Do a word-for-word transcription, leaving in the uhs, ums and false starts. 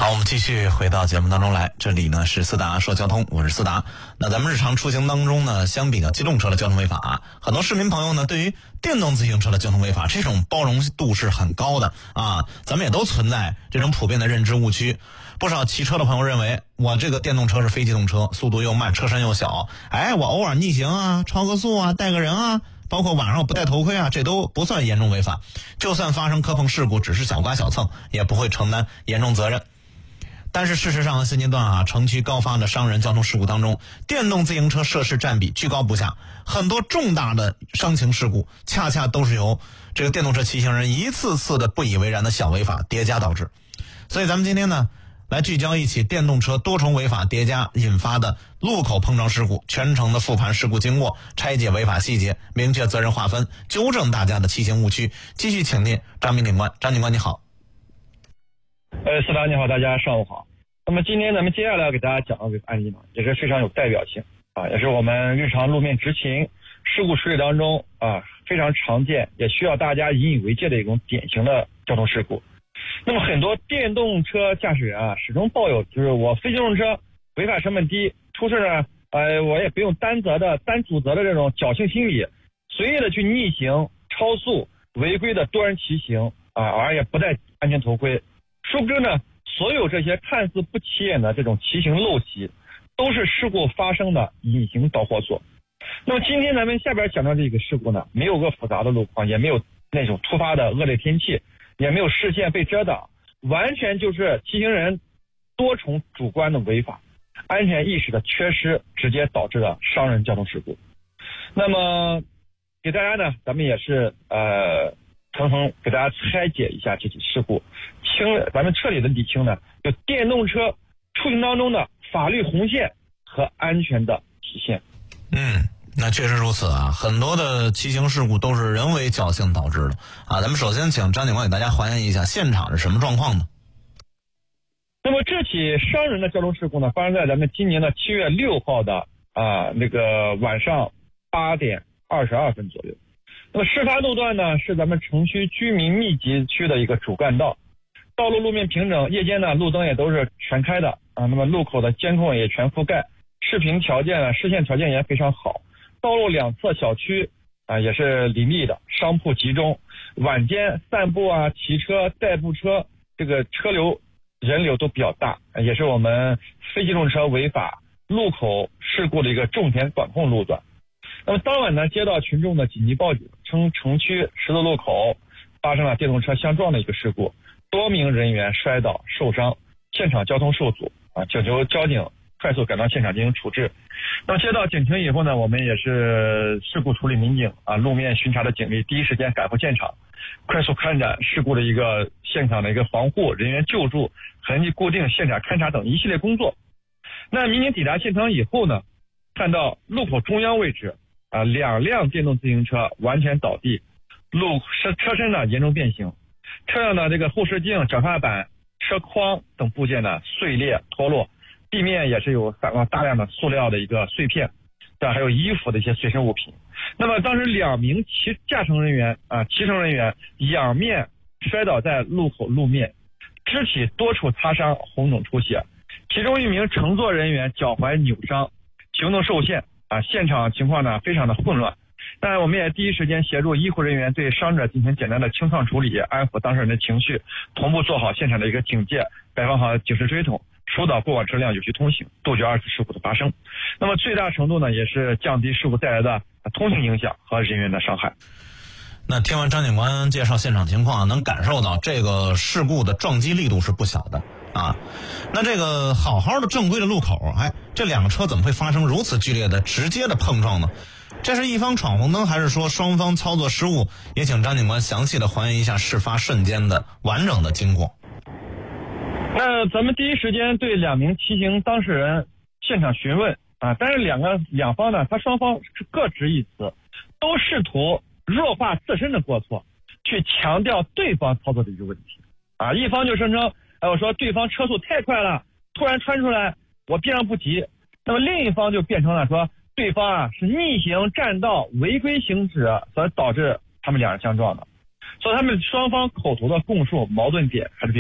好，我们继续回到节目当中来，这里呢是思达说交通，我是思达。那咱们日常出行当中呢，相比较机动车的交通违法，很多市民朋友呢对于电动自行车的交通违法这种包容度是很高的啊，咱们也都存在这种普遍的认知误区。不少骑车的朋友认为，我这个电动车是非机动车，速度又慢，车身又小，哎，我偶尔逆行啊，超个速啊，带个人啊，包括晚上我不戴头盔啊，这都不算严重违法。就算发生磕碰事故，只是小刮小蹭，也不会承担严重责任。但是事实上，现阶段啊，城区高发的伤人交通事故当中，电动自行车涉事占比居高不下，很多重大的伤情事故恰恰都是由这个电动车骑行人一次次的不以为然的小违法叠加导致。所以咱们今天呢，来聚焦一起电动车多重违法叠加引发的路口碰撞事故，全程的复盘事故经过，拆解违法细节，明确责任划分，纠正大家的骑行误区。继续请进张明警官，张警官你好。 呃，思达你好，大家上午好。那么今天咱们接下来要给大家讲的这个案例呢，也是非常有代表性啊，也是我们日常路面执勤事故处理当中啊非常常见，也需要大家引以为戒的一种典型的交通事故。那么很多电动车驾驶员啊，始终抱有就是我非机动车违法成本低，出事呢，呃，我也不用担责的担主责的这种侥幸心理，随意的去逆行、超速、违规的多人骑行啊，而也不戴安全头盔。殊不知呢，所有这些看似不起眼的这种骑行陋习，都是事故发生的隐形导火索。那么今天咱们下边讲到这个事故呢，没有个复杂的路况，也没有那种突发的恶劣天气，也没有视线被遮挡，完全就是骑行人多重主观的违法，安全意识的缺失，直接导致了伤人交通事故。那么给大家呢，咱们也是呃层层给大家拆解一下这起事故，清咱们彻底的理清呢，就电动车出行当中的法律红线和安全的体现。 嗯，那确实如此啊，很多的骑行事故都是人为侥幸导致的啊。咱们首先请张警官给大家还原一下现场是什么状况呢？ 那么这起伤人的交通事故呢，发生在咱们今年的七月六号的啊那个晚上八点二十二分左右。那么事发路段呢，是咱们城区居民密集区的一个主干道，道路路面平整，夜间呢路灯也都是全开的啊，那么路口的监控也全覆盖，视频条件呢视线条件也非常好，道路两侧小区啊也是林立的，商铺集中，晚间散步啊、骑车、代步车这个车流人流都比较大，也是我们非机动车违法路口事故的一个重点管控路段。那么当晚呢，接到群众的紧急报警，称城区十字路口发生了电动车相撞的一个事故，多名人员摔倒受伤，现场交通受阻啊，请求交警快速赶到现场进行处置。那么接到警情以后呢，我们也是事故处理民警啊，路面巡查的警力第一时间赶赴现场，快速开展事故的一个现场的一个防护、人员救助、痕迹固定、现场勘查等一系列工作。那民警抵达现场以后呢，看到路口中央位置啊，两辆电动自行车完全倒地，路车车身呢严重变形，车上的这个后视镜、脚踏板、车筐等部件呢碎裂脱落，地面也是有散落大量的塑料的一个碎片，这还有衣服的一些随身物品。那么当时两名骑驾乘人员啊，骑乘人员仰面摔倒在路口路面，肢体多处擦伤，红肿出血，其中一名乘坐人员脚踝扭伤，行动受限啊，现场情况呢非常的混乱，但我们也第一时间协助医护人员对伤者进行简单的清创处理，安抚当事人的情绪，同步做好现场的一个警戒，摆放好警示锥筒，疏导过往车辆有序通行，杜绝二次事故的发生。那么最大程度呢，也是降低事故带来的通行影响和人员的伤害。 那听完张警官介绍现场情况，能感受到这个事故的撞击力度是不小的啊。那这个好好的正规的路口，哎，这两个车怎么会发生如此剧烈的直接的碰撞呢？这是一方闯红灯，还是说双方操作失误？也请张警官详细的还原一下事发瞬间的完整的经过。 那咱们第一时间对两名骑行当事人现场询问啊，但是两个两方呢，他双方是各执一词，都试图弱化自身的过错，去强调对方操作的一个问题啊。一方就声称，哎，我说对方车速太快了，突然穿出来，我避让不及。那么另一方就变成了说，对方啊是逆行占道违规行驶，所导致他们两人相撞的。所以他们双方口头的供述矛盾点还是比较